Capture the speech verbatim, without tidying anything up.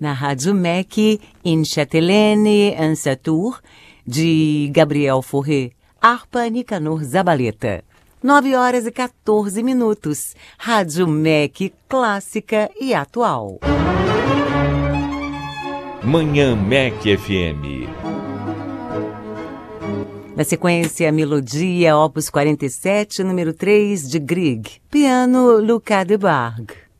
na Rádio M E C, In Châtelaine, en Satur, de Gabriel Fauré, harpa Nicanor Zabaleta. nove horas e quatorze minutos. Rádio M E C clássica e atual. Manhã M E C F M. Na sequência, Melodia, opus quarenta e sete, número três, de Grieg. Piano, Lucas de Bargue.